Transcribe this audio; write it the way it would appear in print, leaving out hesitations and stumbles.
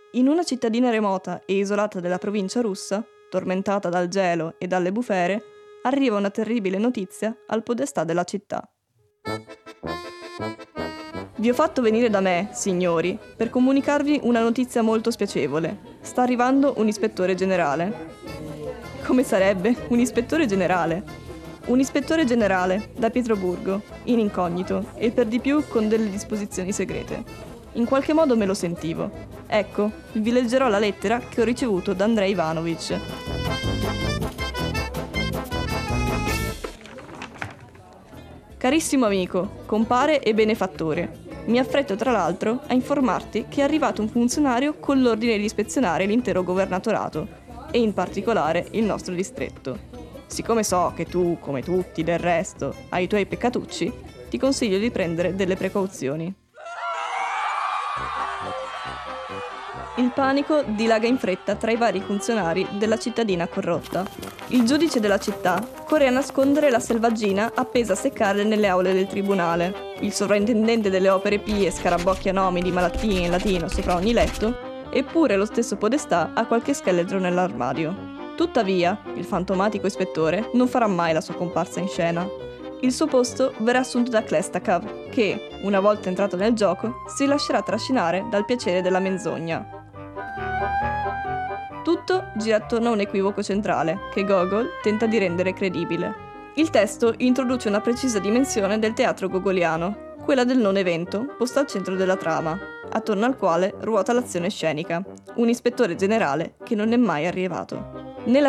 In una cittadina remota e isolata della provincia russa, tormentata dal gelo e dalle bufere, arriva una terribile notizia al podestà della città. Vi ho fatto venire da me, signori, per comunicarvi una notizia molto spiacevole. Sta arrivando un ispettore generale. Come sarebbe? Un ispettore generale? Un ispettore generale, da Pietroburgo, in incognito, e per di più con delle disposizioni segrete. In qualche modo me lo sentivo. Ecco, vi leggerò la lettera che ho ricevuto da Andrei Ivanovic. Carissimo amico, compare e benefattore, mi affretto tra l'altro a informarti che è arrivato un funzionario con l'ordine di ispezionare l'intero governatorato e in particolare il nostro distretto. Siccome so che tu, come tutti del resto, hai i tuoi peccatucci, ti consiglio di prendere delle precauzioni. Il panico dilaga in fretta tra i vari funzionari della cittadina corrotta. Il giudice della città corre a nascondere la selvaggina appesa a seccare nelle aule del tribunale. Il sovrintendente delle opere pie scarabocchia nomi di malattie in latino sopra ogni letto, eppure lo stesso podestà ha qualche scheletro nell'armadio. Tuttavia, il fantomatico ispettore non farà mai la sua comparsa in scena. Il suo posto verrà assunto da Klestakov, che, una volta entrato nel gioco, si lascerà trascinare dal piacere della menzogna. Tutto gira attorno a un equivoco centrale, che Gogol tenta di rendere credibile. Il testo introduce una precisa dimensione del teatro gogoliano, quella del non evento, posta al centro della trama, attorno al quale ruota l'azione scenica, un ispettore generale che non è mai arrivato. Nella